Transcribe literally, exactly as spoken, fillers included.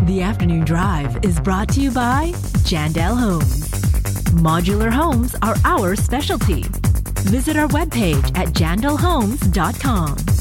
The afternoon drive is brought to you by Jandel Homes. Modular homes are our specialty. Visit our webpage at jandel homes dot com.